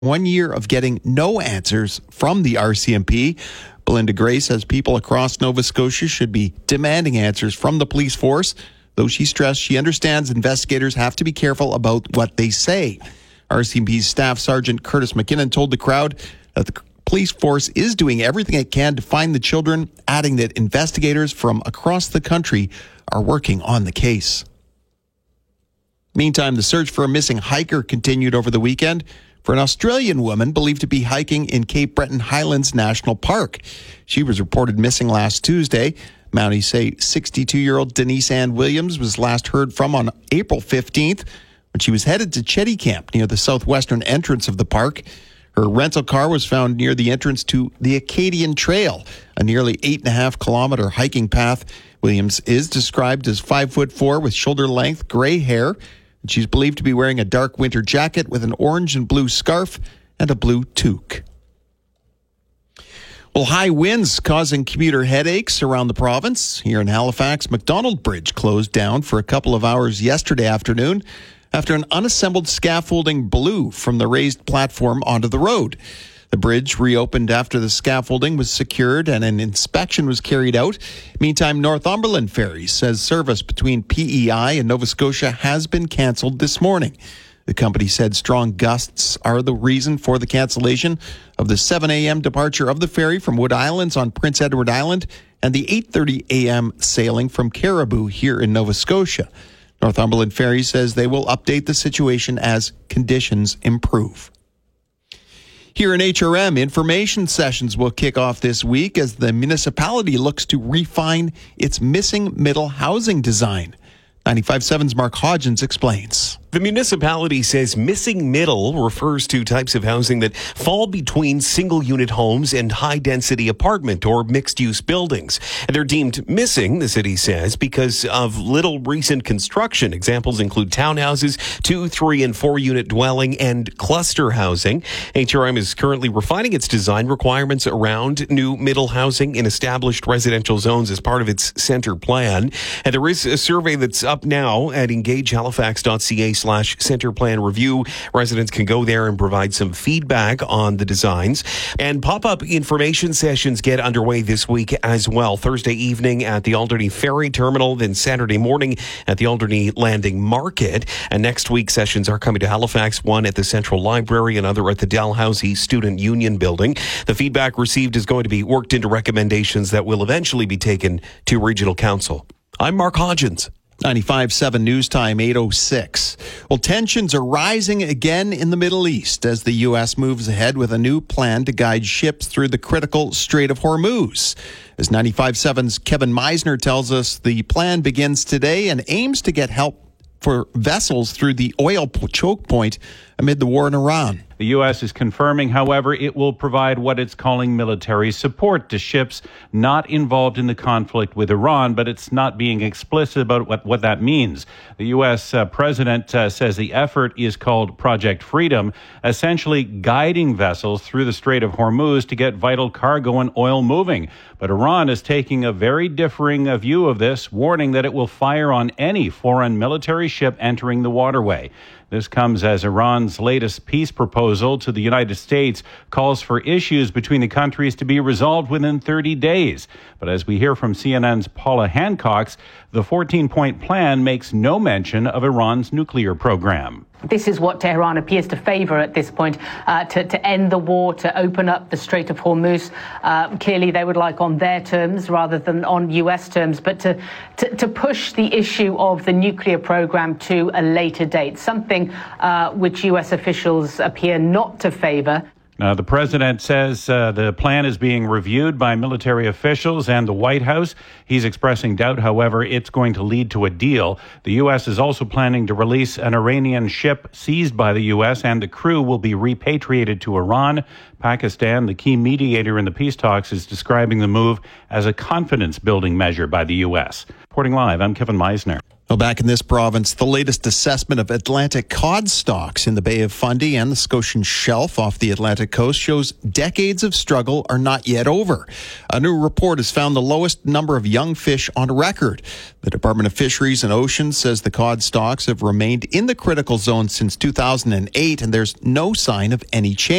1 year of getting no answers from the RCMP. Belinda Gray says people across Nova Scotia should be demanding answers from the police force, though she stressed she understands investigators have to be careful about what they say. RCMP's Staff Sergeant Curtis McKinnon told the crowd that the police force is doing everything it can to find the children, adding that investigators from across the country are working on the case. Meantime, the search for a missing hiker continued over the weekend for an Australian woman believed to be hiking in Cape Breton Highlands National Park. She was reported missing last Tuesday. Mounties say 62-year-old Denise Ann Williams was last heard from on April 15th when she was headed to Chetty Camp near the southwestern entrance of the park. Her rental car was found near the entrance to the Acadian Trail, a nearly 8.5-kilometer hiking path. Williams is described as 5'4" with shoulder-length gray hair. She's believed to be wearing a dark winter jacket with an orange and blue scarf and a blue toque. Well, high winds causing commuter headaches around the province. Here in Halifax, McDonald Bridge closed down for a couple of hours yesterday afternoon after an unassembled scaffolding blew from the raised platform onto the road. The bridge reopened after the scaffolding was secured and an inspection was carried out. Meantime, Northumberland Ferry says service between PEI and Nova Scotia has been cancelled this morning. The company said strong gusts are the reason for the cancellation of the 7 a.m. departure of the ferry from Wood Islands on Prince Edward Island and the 8:30 a.m. sailing from Caribou here in Nova Scotia. Northumberland Ferry says they will update the situation as conditions improve. Here in HRM, information sessions will kick off this week as the municipality looks to refine its missing middle housing design. 95.7's Mark Hodgins explains. The municipality says missing middle refers to types of housing that fall between single-unit homes and high-density apartment or mixed-use buildings. And they're deemed missing, the city says, because of little recent construction. Examples include townhouses, 2-, 3-, and 4-unit dwelling, and cluster housing. HRM is currently refining its design requirements around new middle housing in established residential zones as part of its center plan. And there is a survey that's up now at engagehalifax.ca/center plan review. Residents can go there and provide some feedback on the designs. And pop-up information sessions get underway this week as well. Thursday evening at the Alderney Ferry Terminal, then Saturday morning at the Alderney Landing Market. And next week, sessions are coming to Halifax, one at the Central Library, another at the Dalhousie Student Union Building. The feedback received is going to be worked into recommendations that will eventually be taken to Regional Council. I'm Mark Hodgins. 95.7 News Time, 8:06. Well, tensions are rising again in the Middle East as the U.S. moves ahead with a new plan to guide ships through the critical Strait of Hormuz. As 95.7's Kevin Meisner tells us, the plan begins today and aims to get help for vessels through the oil choke point amid the war in Iran. The U.S. is confirming, however, it will provide what it's calling military support to ships not involved in the conflict with Iran, but it's not being explicit about what that means. The U.S. president says the effort is called Project Freedom, essentially guiding vessels through the Strait of Hormuz to get vital cargo and oil moving. But Iran is taking a very differing view of this, warning that it will fire on any foreign military ship entering the waterway. This comes as Iran's latest peace proposal to the United States calls for issues between the countries to be resolved within 30 days. But as we hear from CNN's Paula Hancock, the 14-point plan makes no mention of Iran's nuclear program. This is what Tehran appears to favor at this point, to end the war, to open up the Strait of Hormuz. Clearly, they would like on their terms rather than on U.S. terms, but to push the issue of the nuclear program to a later date, something which U.S. officials appear not to favor. The president says the plan is being reviewed by military officials and the White House. He's expressing doubt, however, it's going to lead to a deal. The U.S. is also planning to release an Iranian ship seized by the U.S., and the crew will be repatriated to Iran. Pakistan, the key mediator in the peace talks, is describing the move as a confidence-building measure by the U.S. Reporting live, I'm Kevin Meisner. Well, back in this province, the latest assessment of Atlantic cod stocks in the Bay of Fundy and the Scotian Shelf off the Atlantic coast shows decades of struggle are not yet over. A new report has found the lowest number of young fish on record. The Department of Fisheries and Oceans says the cod stocks have remained in the critical zone since 2008, and there's no sign of any change.